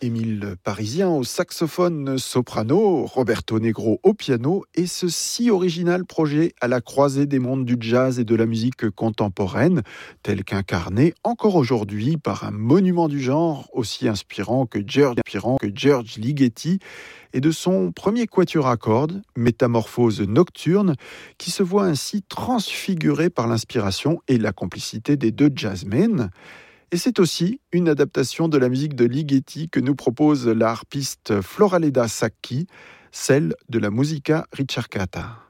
Émile Parisien au saxophone soprano, Roberto Negro au piano et ce si original projet à la croisée des mondes du jazz et de la musique contemporaine, tel qu'incarné encore aujourd'hui par un monument du genre aussi inspirant que George Ligeti et de son premier quatuor à cordes, Métamorphose nocturne, qui se voit ainsi transfiguré par l'inspiration et la complicité des deux jazzmen. Et c'est aussi une adaptation de la musique de Ligeti que nous propose la harpiste Floraleda Sacchi, celle de la Musica Ricercata.